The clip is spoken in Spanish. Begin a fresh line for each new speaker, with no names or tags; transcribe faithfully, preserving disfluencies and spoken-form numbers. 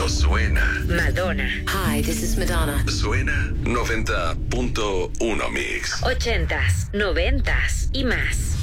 no suena.
Madonna.
Hi, this is Madonna.
Suena noventa punto uno Mix.
Ochentas, noventas y más.